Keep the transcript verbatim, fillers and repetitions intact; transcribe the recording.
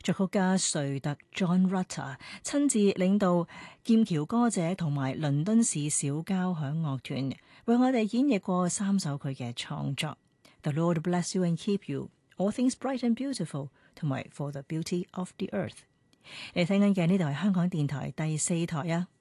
作曲家瑞特 John Rutter 親自領導劍橋歌者同埋倫敦市小交響樂團，為我哋演繹過三首佢嘅創作 The Lord Bless You and Keep You, All Things Bright and Beautiful 同埋 For the Beauty of the Earth。你聽緊嘅呢度係香港電台第四台啊。